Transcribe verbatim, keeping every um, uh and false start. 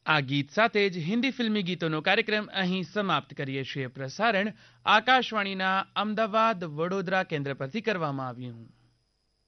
આ ગીત સાથે જ હિન્દી ફિલ્મી ગીતોનો કાર્યક્રમ અહીં સમાપ્ત કરીએ છીએ. પ્રસારણ આકાશવાણીના અમદાવાદ વડોદરા કેન્દ્ર પરથી કરવામાં આવ્યું.